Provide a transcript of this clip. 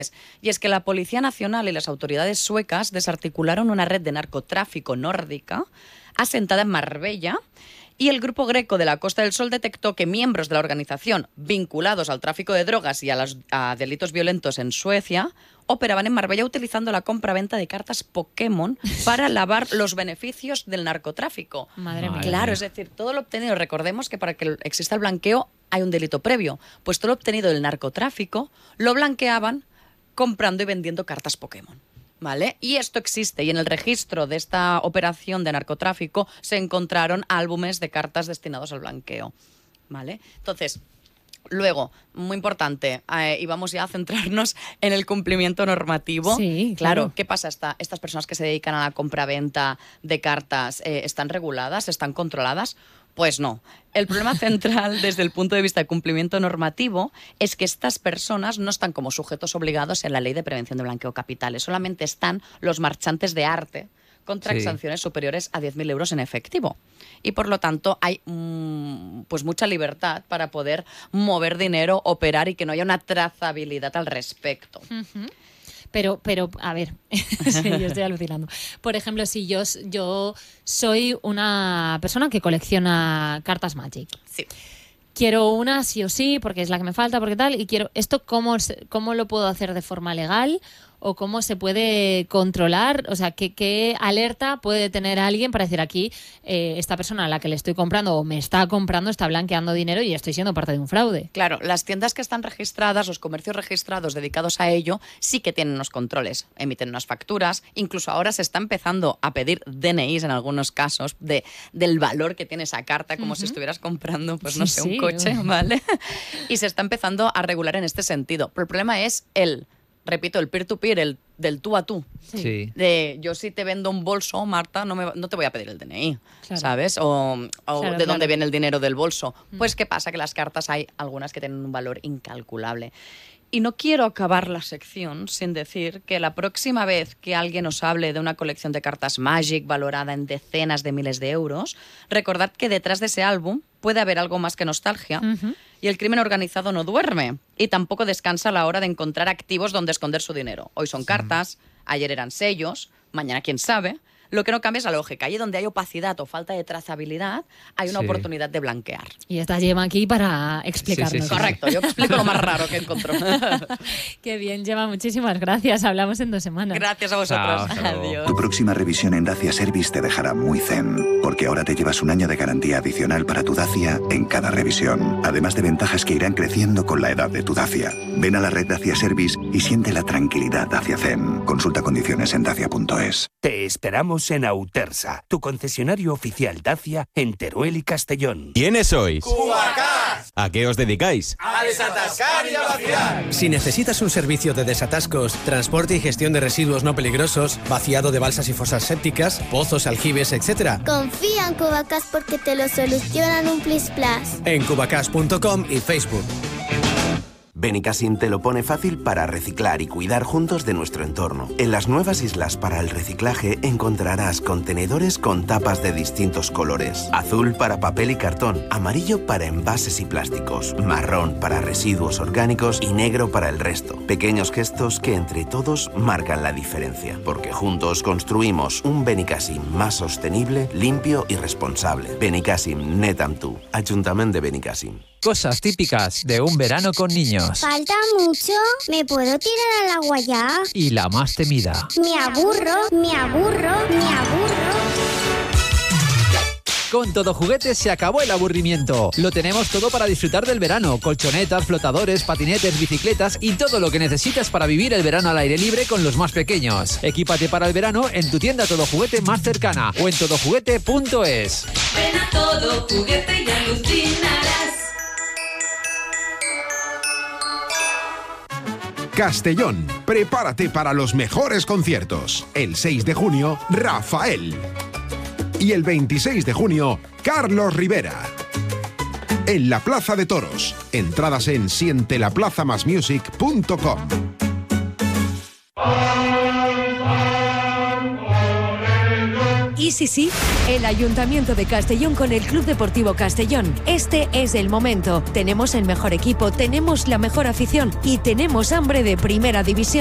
Y es que la Policía Nacional y las autoridades suecas desarticularon una red de narcotráfico nórdica asentada en Marbella, y el Grupo Greco de la Costa del Sol detectó que miembros de la organización vinculados al tráfico de drogas y a delitos violentos en Suecia operaban en Marbella utilizando la compraventa de cartas Pokémon para lavar los beneficios del narcotráfico. Madre mía. Claro, es decir, todo lo obtenido, recordemos que para que exista el blanqueo hay un delito previo, pues todo lo obtenido del narcotráfico lo blanqueaban comprando y vendiendo cartas Pokémon. ¿Vale? Y esto existe, y en el registro de esta operación de narcotráfico se encontraron álbumes de cartas destinados al blanqueo, ¿vale? Entonces, luego, muy importante, y vamos ya a centrarnos en el cumplimiento normativo. Sí, claro. ¿Qué pasa? Estas personas que se dedican a la compraventa de cartas, ¿están reguladas? ¿Están controladas? Pues no. El problema central desde el punto de vista de cumplimiento normativo es que estas personas no están como sujetos obligados en la Ley de Prevención de Blanqueo de Capitales. Solamente están los marchantes de arte contra sanciones superiores a 10.000 euros en efectivo. Y por lo tanto hay pues mucha libertad para poder mover dinero, operar y que no haya una trazabilidad al respecto. Uh-huh. Pero, a ver, sí, yo estoy alucinando. Por ejemplo, si yo soy una persona que colecciona cartas Magic. Sí. Quiero una sí o sí, porque es la que me falta, porque tal, y quiero esto, ¿cómo lo puedo hacer de forma legal? ¿O cómo se puede controlar? O sea, ¿qué alerta puede tener alguien para decir aquí esta persona a la que le estoy comprando o me está comprando está blanqueando dinero y estoy siendo parte de un fraude? Claro, las tiendas que están registradas, los comercios registrados dedicados a ello, sí que tienen unos controles, emiten unas facturas, incluso ahora se está empezando a pedir DNIs en algunos casos del valor que tiene esa carta, como si estuvieras comprando, pues no sé, un coche, ¿vale? Y se está empezando a regular en este sentido. Pero el problema es repito, el peer-to-peer, el del tú a tú. Sí. De yo si te vendo un bolso, Marta, no te voy a pedir el DNI, claro. ¿sabes? O claro, de dónde viene el dinero del bolso. Pues ¿qué pasa? Que las cartas hay algunas que tienen un valor incalculable. Y no quiero acabar la sección sin decir que la próxima vez que alguien os hable de una colección de cartas Magic valorada en decenas de miles de euros, recordad que detrás de ese álbum puede haber algo más que nostalgia. Uh-huh. Y el crimen organizado no duerme y tampoco descansa a la hora de encontrar activos donde esconder su dinero. Hoy son cartas, ayer eran sellos, mañana quién sabe. Lo que no cambia es la lógica. Allí donde hay opacidad o falta de trazabilidad, hay una oportunidad de blanquear. Y está Gemma aquí para explicarnos. Sí. Correcto, yo explico lo más raro que encontró. Qué bien, Gemma, muchísimas gracias. Hablamos en 2 semanas. Gracias a vosotros. Chao, Adiós. Tu próxima revisión en Dacia Service te dejará muy zen, porque ahora te llevas 1 año de garantía adicional para tu Dacia en cada revisión, además de ventajas que irán creciendo con la edad de tu Dacia. Ven a la red Dacia Service y siente la tranquilidad Dacia Zen. Consulta condiciones en dacia.es. Te esperamos en Autersa, tu concesionario oficial Dacia en Teruel y Castellón. ¿Quiénes sois? ¡Cubacás! ¿A qué os dedicáis? ¡A desatascar y a vaciar! Si necesitas un servicio de desatascos, transporte y gestión de residuos no peligrosos, vaciado de balsas y fosas sépticas, pozos, aljibes, etc., confía en Cubacás porque te lo solucionan un plis plas. en cubacas.com y Facebook. Benicassim te lo pone fácil para reciclar y cuidar juntos de nuestro entorno. En las nuevas islas para el reciclaje encontrarás contenedores con tapas de distintos colores. Azul para papel y cartón, amarillo para envases y plásticos, marrón para residuos orgánicos y negro para el resto. Pequeños gestos que entre todos marcan la diferencia, porque juntos construimos un Benicassim más sostenible, limpio y responsable. Benicassim, net amb tu. Ayuntamiento de Benicassim. Cosas típicas de un verano con niños. ¿Falta mucho? ¿Me puedo tirar al agua ya? Y la más temida. Me aburro. Con Todo Juguetes se acabó el aburrimiento. Lo tenemos todo para disfrutar del verano. Colchonetas, flotadores, patinetes, bicicletas y todo lo que necesitas para vivir el verano al aire libre con los más pequeños. Equípate para el verano en tu tienda Todo Juguete más cercana o en todojuguete.es. Ven a Todo Juguete y alucinarás. Castellón, prepárate para los mejores conciertos. El 6 de junio, Rafael. Y el 26 de junio, Carlos Rivera. En la Plaza de Toros. Entradas en sientelaplazamasmusic.com. Y sí, el Ayuntamiento de Castellón con el Club Deportivo Castellón. Este es el momento. Tenemos el mejor equipo, tenemos la mejor afición y tenemos hambre de primera división.